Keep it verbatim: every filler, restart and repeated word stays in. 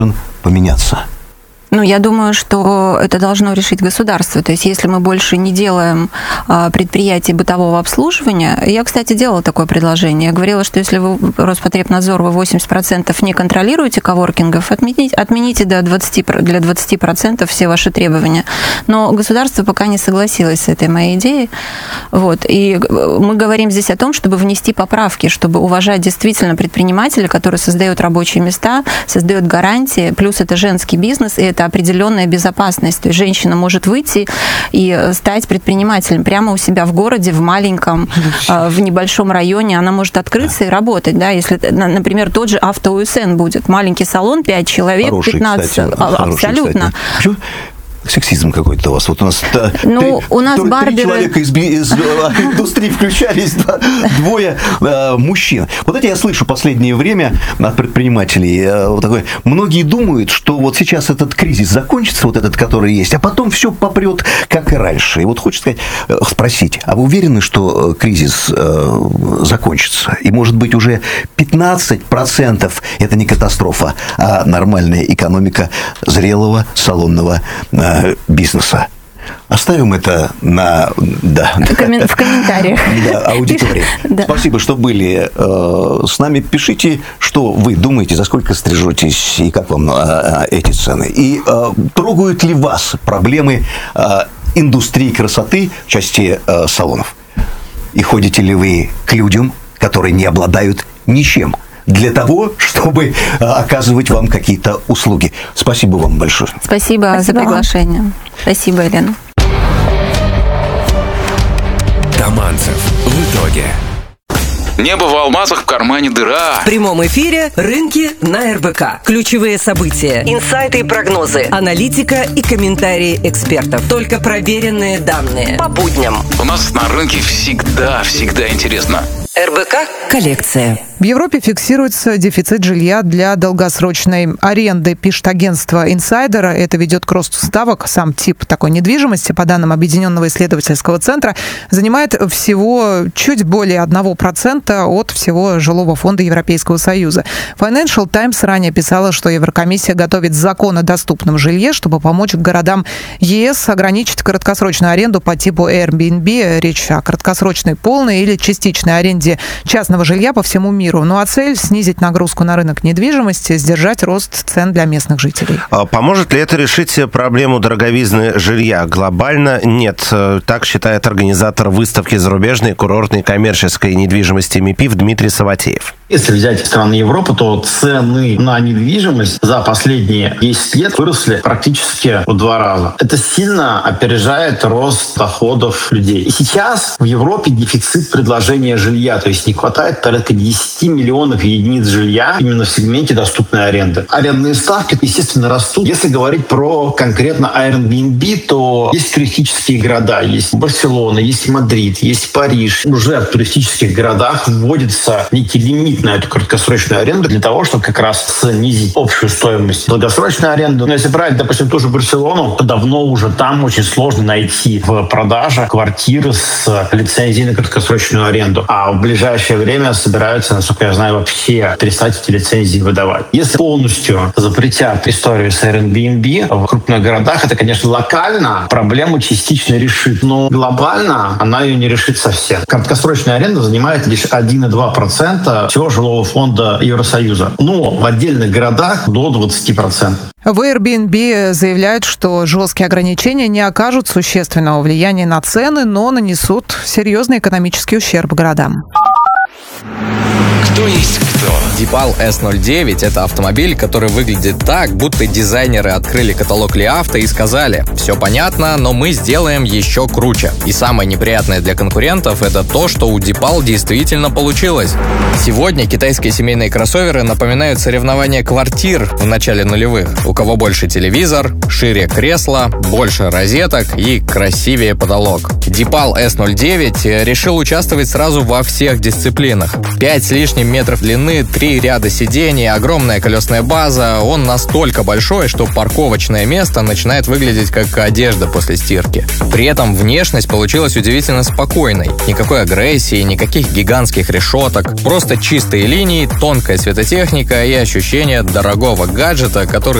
поменяться? Ну, я думаю, что это должно решить государство. То есть, если мы больше не делаем предприятий бытового обслуживания... Я, кстати, делала такое предложение. Я говорила, что если вы, Роспотребнадзор, вы восемьдесят процентов не контролируете коворкингов, отмените, отмените до двадцати, для двадцати процентов все ваши требования. Но государство пока не согласилось с этой моей идеей. Вот. И мы говорим здесь о том, чтобы внести поправки, чтобы уважать действительно предпринимателя, который создает рабочие места, создает гарантии, плюс это женский бизнес, и это определенная безопасность. То есть женщина может выйти и стать предпринимателем прямо у себя в городе, в маленьком, в небольшом районе. Она может открыться и работать. Да? Если, например, тот же АвтоУСН будет. Маленький салон, пять человек, хороший, пятнадцать. Кстати, абсолютно. Хороший, сексизм какой-то у вас. Вот у нас, ну, три, у нас три барберы... человека из, из индустрии включались, двое э, мужчин. Вот это я слышу последнее время от предпринимателей. Э, вот такое. Многие думают, что вот сейчас этот кризис закончится, вот этот, который есть, а потом все попрет, как и раньше. И вот хочется сказать, э, спросить, а вы уверены, что кризис э, закончится? И, может быть, уже пятнадцать процентов это не катастрофа, а нормальная экономика зрелого салонного э, бизнеса. Оставим это на, да, в комментариях. Да, аудитории. Да. Спасибо, что были э, с нами. Пишите, что вы думаете, за сколько стрижетесь и как вам э, эти цены. И э, трогают ли вас проблемы э, индустрии красоты в части э, салонов? И ходите ли вы к людям, которые не обладают ничем, для того, чтобы оказывать вам какие-то услуги. Спасибо вам большое. Спасибо, Спасибо за приглашение. Вам. Спасибо, Елена. Таманцев. В итоге. Небо в алмазах, в кармане дыра. В прямом эфире рынки на эр бэ ка. Ключевые события, инсайты и прогнозы, аналитика и комментарии экспертов. Только проверенные данные. По будням. У нас на рынке всегда, всегда интересно. эр бэ ка коллекция. В Европе фиксируется дефицит жилья для долгосрочной аренды, пишет агентство «Инсайдер». Это ведет к росту ставок. Сам тип такой недвижимости, по данным Объединенного исследовательского центра, занимает всего чуть более одного процента от всего жилого фонда Европейского Союза. Financial Times ранее писала, что Еврокомиссия готовит закон о доступном жилье, чтобы помочь городам е эс ограничить краткосрочную аренду по типу Airbnb. Речь о краткосрочной полной или частичной аренде частного жилья по всему миру. Ну а цель – снизить нагрузку на рынок недвижимости, сдержать рост цен для местных жителей. Поможет ли это решить проблему дороговизны жилья? Глобально нет. Так считает организатор выставки зарубежной курортной коммерческой недвижимости МИПИФ Дмитрий Саватеев. Если взять страны Европы, то цены на недвижимость за последние десять лет выросли практически в два раза. Это сильно опережает рост доходов людей. И сейчас в Европе дефицит предложения жилья, то есть не хватает порядка десять миллионов единиц жилья именно в сегменте доступной аренды. Арендные ставки, естественно, растут. Если говорить про конкретно Airbnb, то есть туристические города. Есть Барселона, есть Мадрид, есть Париж. Уже в туристических городах вводится некий лимит на эту краткосрочную аренду для того, чтобы как раз снизить общую стоимость долгосрочной аренды. Но если брать, допустим, ту же Барселону, то давно уже там очень сложно найти в продаже квартиры с лицензией на краткосрочную аренду. А в ближайшее время собираются, насколько я знаю, вообще перестать эти лицензии выдавать. Если полностью запретят историю с Airbnb в крупных городах, это, конечно, локально проблему частично решит, но глобально она ее не решит совсем. Краткосрочная аренда занимает лишь один и два десятых процента всего жилого фонда Евросоюза. Но в отдельных городах до двадцати процентов. В Airbnb заявляют, что жесткие ограничения не окажут существенного влияния на цены, но нанесут серьезный экономический ущерб городам. Кто есть кто? Дипал эс ноль девять – это автомобиль, который выглядит так, будто дизайнеры открыли каталог Ли Авто и сказали: все понятно, но мы сделаем еще круче. И самое неприятное для конкурентов – это то, что у Дипал действительно получилось. Сегодня китайские семейные кроссоверы напоминают соревнования квартир в начале нулевых. У кого больше телевизор, шире кресло, больше розеток и красивее потолок. Дипал эс ноль девять решил участвовать сразу во всех дисциплинах. пять с лишним метров длины, три ряда сидений, огромная колесная база. Он настолько большой, что парковочное место начинает выглядеть как одежда после стирки. При этом внешность получилась удивительно спокойной. Никакой агрессии, никаких гигантских решеток. Просто чистые линии, тонкая светотехника и ощущение дорогого гаджета, который